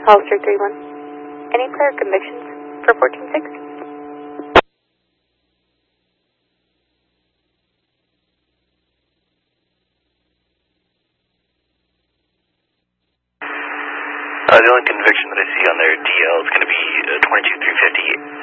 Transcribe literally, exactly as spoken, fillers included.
Hollister three one. Any prior convictions for fourteen six? Uh, the only conviction that I see on their D L is going to be uh, twenty-two three fifty-eight.